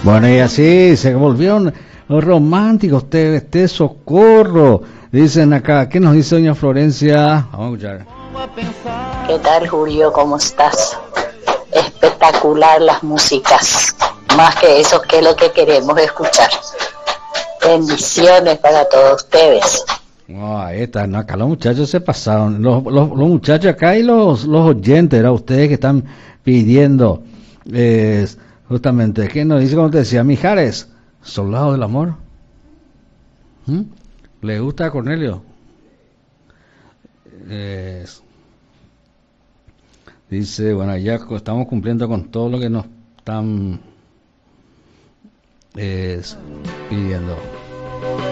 Bueno, y así se volvieron románticos ustedes, te socorro. Dicen acá, ¿qué nos dice doña Florencia? Vamos a escuchar. ¿Qué tal, Julio? ¿Cómo estás? Espectacular las músicas. Más que eso, que es lo que queremos escuchar. Bendiciones para todos ustedes. Oh, ahí está, no, acá los muchachos se pasaron. Los muchachos acá y los oyentes, era ustedes que están pidiendo. Justamente, ¿qué nos dice? Como te decía, Mijares, soldado del amor. ¿Mm? ¿Le gusta a Cornelio? Dice, bueno, ya estamos cumpliendo con todo lo que nos están pidiendo.